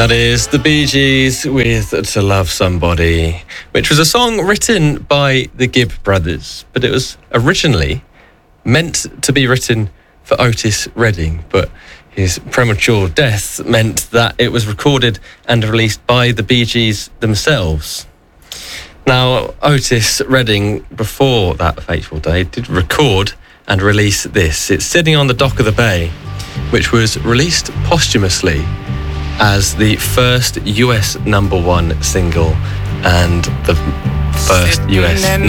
That is the Bee Gees with To Love Somebody, which was a song written by the Gibb brothers, but it was originally meant to be written for Otis Redding, but his premature death meant that it was recorded and released by the Bee Gees themselves. Now, Otis Redding, before that fateful day, did record and release this. It's Sitting on the Dock of the Bay, which was released posthumously as the first US #1 single and the first US #1